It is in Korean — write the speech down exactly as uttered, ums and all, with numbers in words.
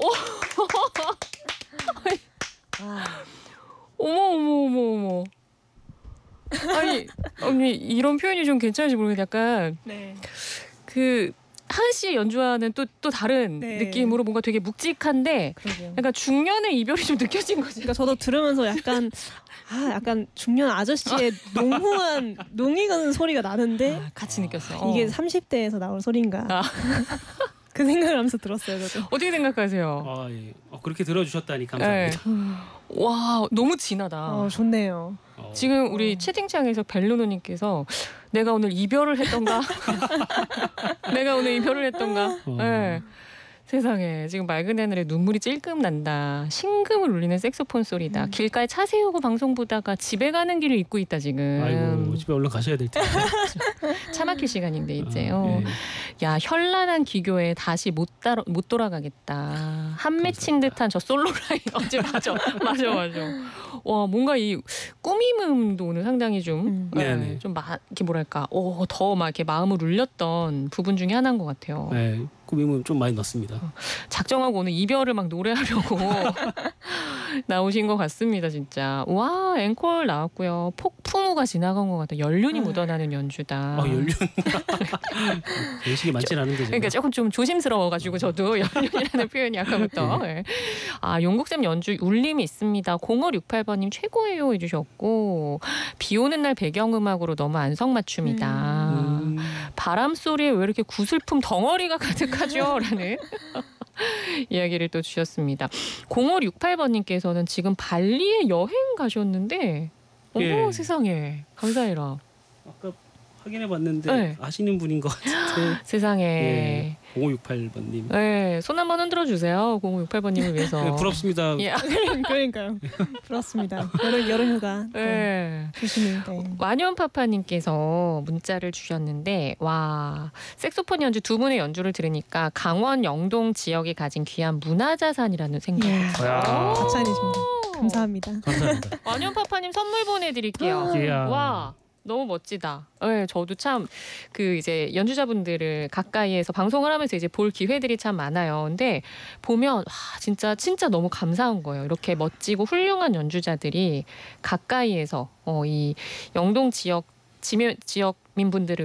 아. 어머 어머 어머 어머. 아니 언니 이런 표현이 좀 괜찮은지 모르겠는데 약간 네. 그 하은 씨의 연주와는 또 또 다른 네. 느낌으로 뭔가 되게 묵직한데 그러게요. 약간 중년의 이별이 좀 느껴진 거죠. 그러니까 저도 들으면서 약간 아 약간 중년 아저씨의 농후한 농이 가는 소리가 나는데 아, 같이 느꼈어요. 이게 어. 삼십 대에서 나올 소리인가 아. 그 생각을 하면서 들었어요. 저도. 어떻게 생각하세요? 아, 예. 어, 그렇게 들어주셨다니 감사합니다. 네. 와 너무 진하다. 어, 좋네요. 어, 지금 우리 어. 채팅창에서 벨루노님께서 내가 오늘 이별을 했던가? 내가 오늘 이별을 했던가? 어. 네. 세상에 지금 맑은 하늘에 눈물이 찔끔 난다. 심금을 울리는 색소폰 소리다. 음. 길가에 차 세우고 방송 보다가 집에 가는 길을 잊고 있다 지금. 아이고 집에 얼른 가셔야 될 텐데. 차 막힐 시간인데 이제. 어, 어. 예. 야 현란한 기교에 다시 못, 따라, 못 돌아가겠다. 한 맺힌 듯한 저 솔로 라인. 어제 맞아 맞아 맞아. 와 뭔가 이 꾸밈음도 오늘 상당히 좀, 음. 네, 네네. 좀 마, 이렇게 뭐랄까, 더 막 이렇게 마음을 울렸던 부분 중에 하나인 것 같아요. 네, 꾸밈은 좀 많이 넣습니다. 작정하고 오늘 이별을 막 노래하려고 나오신 것 같습니다, 진짜. 와 앵콜 나왔고요. 폭풍우가 지나간 것 같아. 연륜이 아. 묻어나는 연주다. 아 연륜. 연식이 많진 않은데 제가. 그러니까 조금 좀 조심스러워가지고 저도 연륜이라는 표현이 아까부터. 네. 아 용국쌤 연주 울림이 있습니다. 공오육팔 번님 최고예요 해주셨고 비오는 날 배경음악으로 너무 안성맞춤이다. 음. 바람 소리에 왜 이렇게 구슬품 덩어리가 가득하죠? 라는 이야기를 또 주셨습니다. 공오육팔 번님께서는 지금 발리에 여행 가셨는데 어머 예. 세상에 감사해라. 아까 확인해 봤는데 네. 아시는 분인 것 같은데. 세상에. 예. 공오육팔 번님. 네, 손 한번 흔들어 주세요. 공오육팔 번님을 위해서. 네, 부럽습니다. 예. 그러니까요. 부럽습니다. 여름 여름휴가 또 네. 조심히. 네. 완연파파님께서 문자를 주셨는데 와 색소폰 연주 두 분의 연주를 들으니까 강원 영동 지역이 가진 귀한 문화자산이라는 생각이 이야. 들어요. 야. 과찬이십니다. 감사합니다. 감사합니다. 완연파파님 선물 보내드릴게요. 이야. 와 너무 멋지다. 네, 저도 참 그 이제 연주자분들을 가까이에서 방송을 하면서 이제 볼 기회들이 참 많아요. 근데 보면 와 진짜 진짜 너무 감사한 거예요. 이렇게 멋지고 훌륭한 연주자들이 가까이에서 어, 이 영동 지역 지면 지역민분들을